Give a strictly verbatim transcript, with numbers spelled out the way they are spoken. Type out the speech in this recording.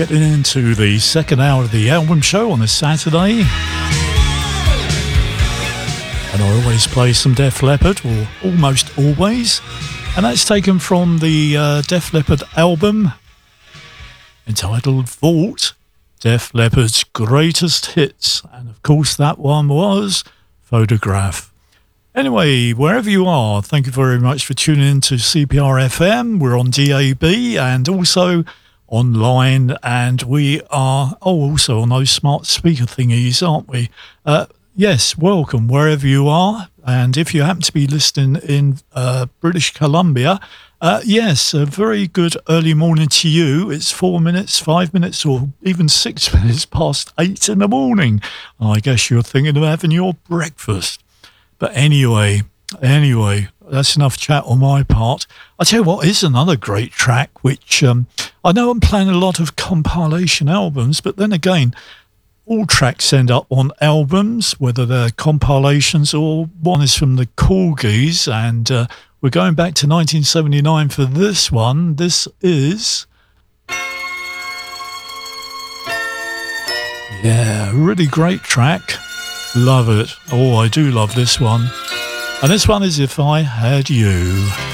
Getting into the second hour of the album show on a Saturday. And I always play some Def Leppard, or almost always. And that's taken from the uh, Def Leppard album entitled Vault, Def Leppard's Greatest Hits. And of course that one was Photograph. Anyway, wherever you are, thank you very much for tuning in to C P R F M. We're on D A B and also online, and we are oh also on those smart speaker thingies, aren't we? Uh, yes, welcome wherever you are. And if you happen to be listening in uh, British Columbia, uh, yes, a very good early morning to you. It's four minutes, five minutes, or even six minutes past eight in the morning. I guess you're thinking of having your breakfast. But anyway, anyway, that's enough chat on my part. I tell you what is another great track, which um, I know I'm playing a lot of compilation albums, but then again, all tracks end up on albums, whether they're compilations or one is from the Corgis, and uh, we're going back to nineteen seventy-nine for this one. This is... Yeah, really great track. Love it. Oh, I do love this one. And this one is If I Had You.